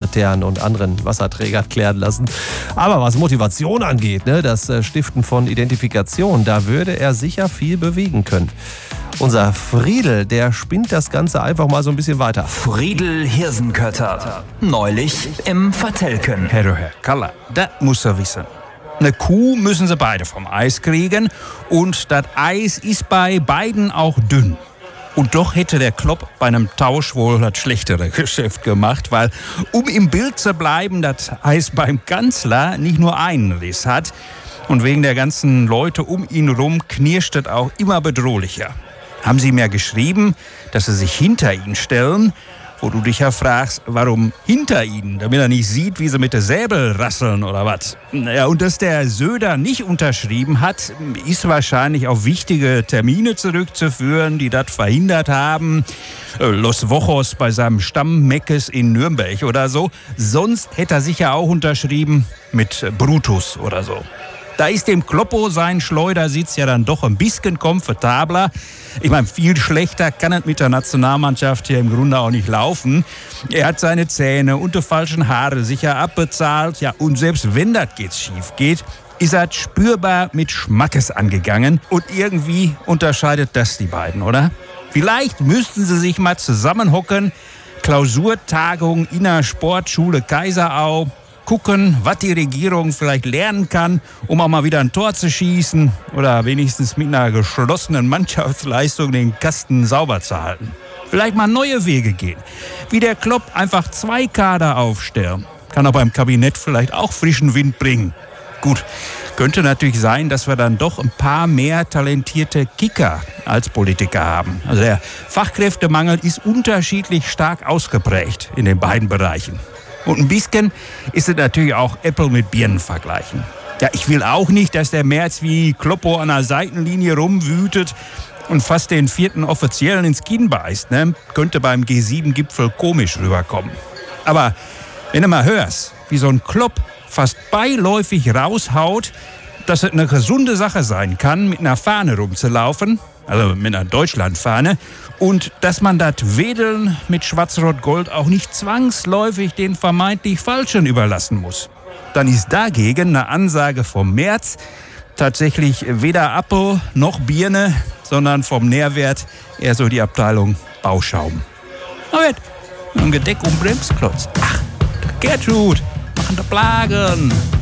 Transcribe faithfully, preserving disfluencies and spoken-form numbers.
Straßenlaternen und anderen Wasserträgern klären lassen. Aber was Motivation angeht, ne, das Stiften von Identifikation, da würde er sicher viel bewegen können. Unser Friedel, der spinnt das Ganze einfach mal so ein bisschen weiter. Friedel Hirsenkötter. Neulich im Vertelken. Herr, Herr Kaller, das muss er wissen. Eine Kuh müssen sie beide vom Eis kriegen. Und das Eis ist bei beiden auch dünn. Und doch hätte der Klopp bei einem Tausch wohl das schlechtere Geschäft gemacht, weil, um im Bild zu bleiben, das Eis beim Kanzler nicht nur einen Riss hat. Und wegen der ganzen Leute um ihn rum knirscht es auch immer bedrohlicher. Haben sie mir geschrieben, dass sie sich hinter ihn stellen, wo du dich ja fragst, warum hinter ihnen, damit er nicht sieht, wie sie mit der Säbel rasseln oder was. Ja, und dass der Söder nicht unterschrieben hat, ist wahrscheinlich auf wichtige Termine zurückzuführen, die das verhindert haben. Los Wochos bei seinem Stammmeckes in Nürnberg oder so. Sonst hätte er sicher auch unterschrieben mit Brutus oder so. Da ist dem Kloppo sein Schleudersitz ja dann doch ein bisschen komfortabler. Ich meine, viel schlechter kann es mit der Nationalmannschaft hier im Grunde auch nicht laufen. Er hat seine Zähne und die falschen Haare sicher abbezahlt. Ja, und selbst wenn das jetzt schief geht, ist er spürbar mit Schmackes angegangen. Und irgendwie unterscheidet das die beiden, oder? Vielleicht müssten sie sich mal zusammenhocken. Klausurtagung in der Sportschule Kaiserau. Gucken, was die Regierung vielleicht lernen kann, um auch mal wieder ein Tor zu schießen oder wenigstens mit einer geschlossenen Mannschaftsleistung den Kasten sauber zu halten. Vielleicht mal neue Wege gehen. Wie der Klopp einfach zwei Kader aufstellen. Kann auch beim Kabinett vielleicht auch frischen Wind bringen. Gut, könnte natürlich sein, dass wir dann doch ein paar mehr talentierte Kicker als Politiker haben. Also der Fachkräftemangel ist unterschiedlich stark ausgeprägt in den beiden Bereichen. Und ein bisschen ist es natürlich auch Äpfel mit Birnen vergleichen. Ja, ich will auch nicht, dass der Merz wie Kloppo an der Seitenlinie rumwütet und fast den vierten Offiziellen ins Kinn beißt. Ne? Könnte beim G sieben Gipfel komisch rüberkommen. Aber wenn du mal hörst, wie so ein Klopp fast beiläufig raushaut, dass es eine gesunde Sache sein kann, mit einer Fahne rumzulaufen, also mit einer Deutschlandfahne, und dass man das Wedeln mit Schwarz-Rot-Gold auch nicht zwangsläufig den vermeintlich Falschen überlassen muss. Dann ist dagegen eine Ansage vom Merz tatsächlich weder Apfel noch Birne, sondern vom Nährwert eher so die Abteilung Bauschaum. Aber ein Gedeck um Bremsklotz. Ach, Gertrud, machen da Plagen.